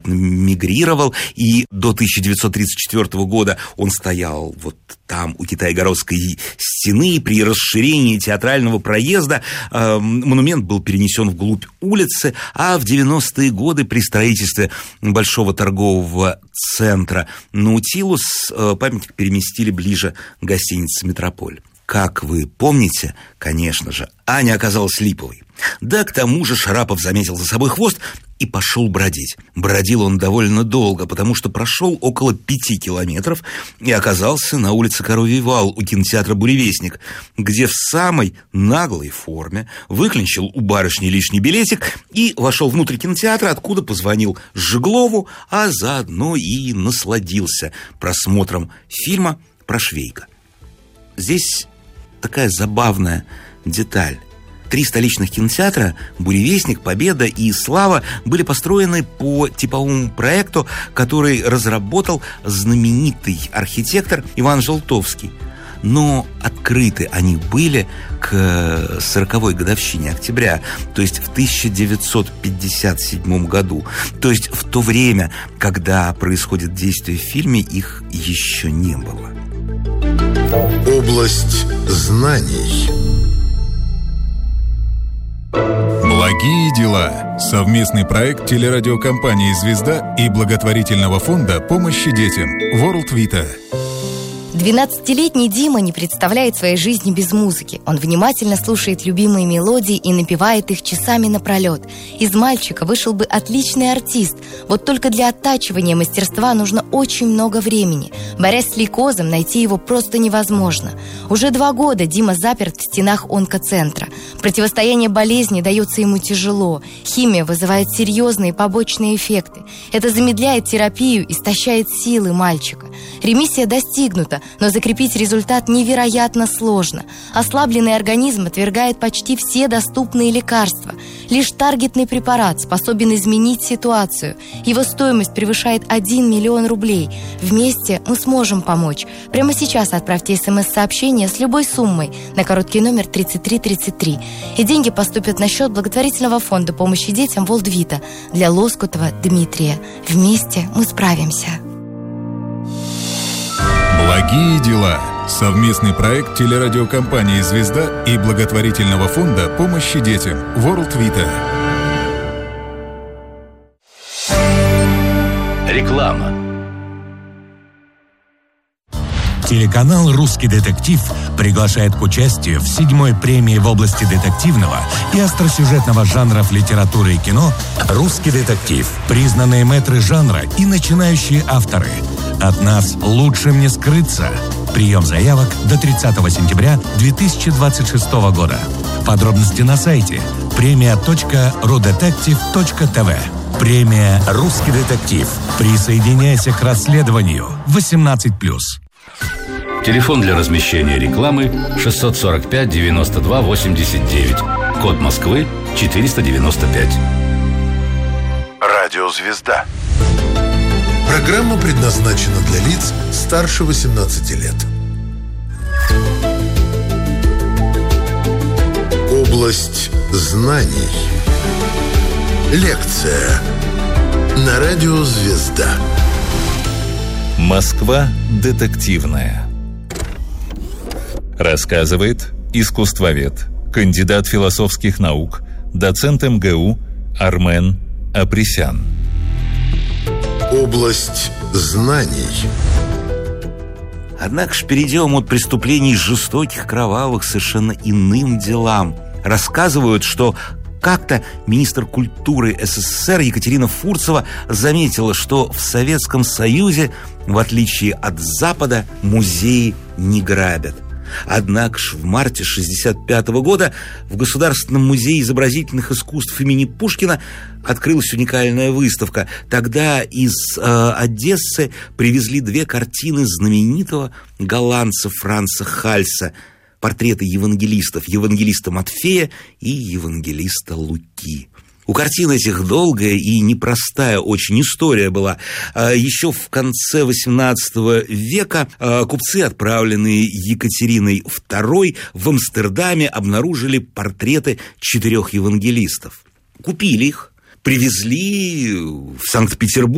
неоднократно мигрировал, и до 1934 года он стоял вот там, у Китайгородской стены. При расширении театрального проезда монумент был перенесен вглубь улицы, а в 90-е годы при строительстве большого торгового центра «Наутилус» памятник переместили ближе к гостинице «Метрополь». Как вы помните, конечно же, Аня оказалась липовой. Да, к тому же Шарапов заметил за собой хвост и пошел бродить. Бродил он довольно долго, потому что прошел около 5 километров и оказался на улице Коровий Вал у кинотеатра «Буревестник», где в самой наглой форме выклинчил у барышни лишний билетик и вошел внутрь кинотеатра, откуда позвонил Жеглову, а заодно и насладился просмотром фильма про Швейка. Здесь такая забавная деталь. 3 столичных кинотеатра «Буревестник», «Победа» и «Слава» были построены по типовому проекту, который разработал знаменитый архитектор Иван Желтовский. Но открыты они были к 40-й годовщине октября, то есть в 1957 году. То есть в то время, когда происходит действие в фильме, их еще не было. Область знаний. Благие дела. Совместный проект телерадиокомпании «Звезда» и благотворительного фонда помощи детям World Vita. 12-летний Дима не представляет своей жизни без музыки. Он внимательно слушает любимые мелодии и напевает их часами напролет. Из мальчика вышел бы отличный артист. Вот только для оттачивания мастерства нужно очень много времени. Борясь с лейкозом, найти его просто невозможно. Уже 2 года Дима заперт в стенах онкоцентра. Противостояние болезни дается ему тяжело. Химия вызывает серьезные побочные эффекты. Это замедляет терапию, истощает силы мальчика. Ремиссия достигнута, но закрепить результат невероятно сложно. Ослабленный организм отвергает почти все доступные лекарства. Лишь таргетный препарат способен изменить ситуацию. Его стоимость превышает 1 миллион рублей. Вместе мы сможем помочь. Прямо сейчас отправьте СМС-сообщение с любой суммой на короткий номер 3333. И деньги поступят на счет благотворительного фонда помощи детям World Vita для Лоскутова Дмитрия. Вместе мы справимся. Благие дела. Совместный проект телерадиокомпании «Звезда» и благотворительного фонда помощи детям World Vita. Реклама. Телеканал «Русский детектив» приглашает к участию в 7-й премии в области детективного и остросюжетного жанров литературы и кино «Русский детектив». Признанные мэтры жанра и начинающие авторы. От нас лучшим не скрыться. Прием заявок до 30 сентября 2026 года. Подробности на сайте premia.rudetective.tv. Премия «Русский детектив». Присоединяйся к расследованию. 18+. Телефон для размещения рекламы 645 92 89. Код Москвы 495. Радио «Звезда». Программа предназначена для лиц старше 18 лет. Область знаний. Лекция на радио «Звезда». Москва детективная. Рассказывает искусствовед, кандидат философских наук, доцент МГУ Армен Апресян. Область знаний. Однако ж перейдем от преступлений жестоких, кровавых, совершенно иным делам. Рассказывают, что как-то министр культуры СССР Екатерина Фурцева заметила, что в Советском Союзе, в отличие от Запада, музеи не грабят. Однако ж в марте 1965 года в Государственном музее изобразительных искусств имени Пушкина открылась уникальная выставка. Тогда из Одессы привезли 2 картины знаменитого голландца Франца Хальса. Портреты евангелистов, евангелиста Матфея и евангелиста Луки. У картин этих долгая и непростая очень история была. Еще в конце XVIII века купцы, отправленные Екатериной II в Амстердаме, обнаружили портреты 4 евангелистов. Купили их, привезли в Санкт-Петербург,